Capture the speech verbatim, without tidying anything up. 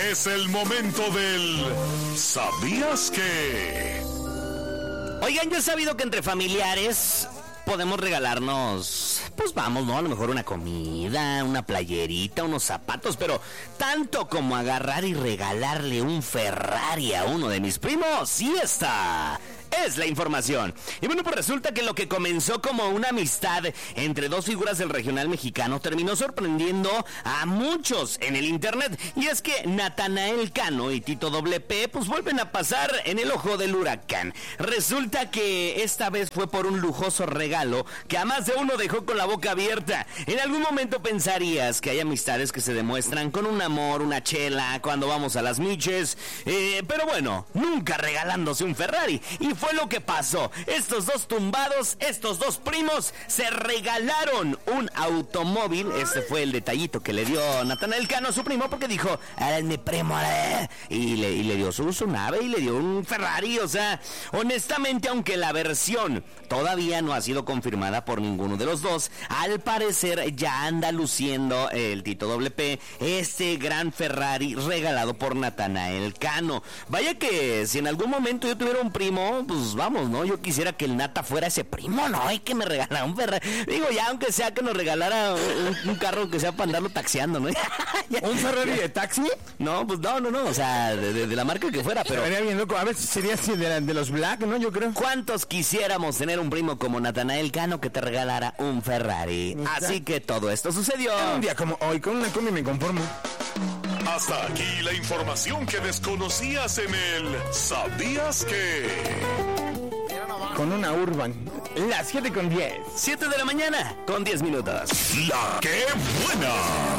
Es el momento del ¿sabías qué? Oigan, yo he sabido que entre familiares podemos regalarnos, pues vamos, ¿no? A lo mejor una comida, una playerita, unos zapatos, pero tanto como agarrar y regalarle un Ferrari a uno de mis primos, sí está. Es la información. Y bueno, pues resulta que lo que comenzó como una amistad entre dos figuras del regional mexicano terminó sorprendiendo a muchos en el internet. Y es que Natanael Cano y Tito Doble P pues vuelven a pasar en el ojo del huracán. Resulta que esta vez fue por un lujoso regalo que a más de uno dejó con la boca abierta. En algún momento pensarías que hay amistades que se demuestran con un amor, una chela, cuando vamos a las miches, eh, pero bueno, nunca regalándose un Ferrari. Y fue lo que pasó. Estos dos tumbados, estos dos primos, se regalaron un automóvil. Este fue el detallito que le dio Natanael Cano a su primo, porque dijo, ¡ay, mi primo! Y le, y le dio su, su nave y le dio un Ferrari. O sea, honestamente, aunque la versión todavía no ha sido confirmada por ninguno de los dos, al parecer ya anda luciendo el Tito Doble P este gran Ferrari regalado por Natanael Cano. Vaya que si en algún momento yo tuviera un primo, pues vamos, ¿no? Yo quisiera que el Nata fuera ese primo, ¿no? Y que me regalara un Ferrari. Digo, ya aunque sea que nos regalara un, un carro que sea para andarlo taxiando, ¿no? ¿Un Ferrari de taxi? No, pues no, no, no, o sea, de, de, de la marca que fuera, pero... Sería bien loco, a ver, sería así de, la, de los Black, ¿no? Yo creo. ¿Cuántos quisiéramos tener un primo como Natanael Cano que te regalara un Ferrari? Así que todo esto sucedió. Un día como hoy, con una combi me conformo. Hasta aquí la información que desconocías en el ¿sabías qué? Con una Urban. Las siete con diez. siete de la mañana con diez minutos. La que buena.